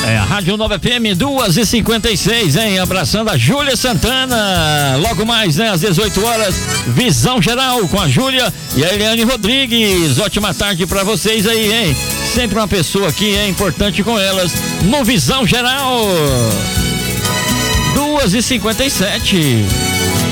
A Rádio Nova FM 2h56, hein? Abraçando a Júlia Santana. Logo mais, né? Às 18 horas, Visão Geral com a Júlia e a Eliane Rodrigues. Ótima tarde pra vocês aí, hein? Sempre uma pessoa aqui é importante com elas no Visão Geral. 2h57.